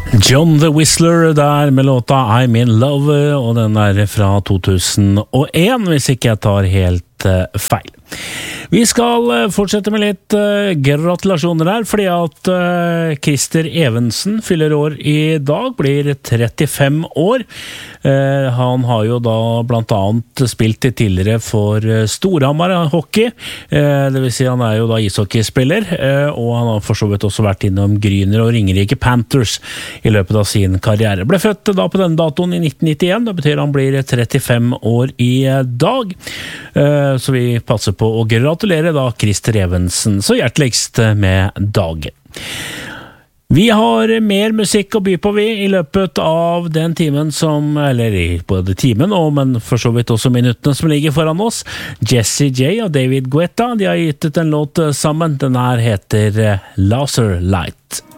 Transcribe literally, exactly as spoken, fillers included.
John the Whistler der med låta I'm in Love, og den er fra to tusen og en, hvis ikke jeg tar helt uh, feil. Vi skal uh, fortsette med litt uh, gratulasjoner her, fordi at uh, Christer Evensen fyller år i dag, blir trettifem år. Uh, han har jo da blant annet spilt tidligere for uh, Storhamar hockey, uh, det vil si han er jo da ishockeyspiller, uh, og han har for så vidt også vært innom Gryner og Ringerike Panthers i løpet av sin karriere. Ble født da på denne datoen i nitten nittien, det betyr han blir trettifem år i dag, uh, så vi passer på å gratulere da Christer Evensen så hjerteligst med dagen. Vi har mer musikk å by på vi i løpet av den timen som, eller i både timen og, men for så vidt også minuttene som ligger foran oss. Jessie J og David Guetta, de har gitt ut en låt sammen. Den her heter Laser Light.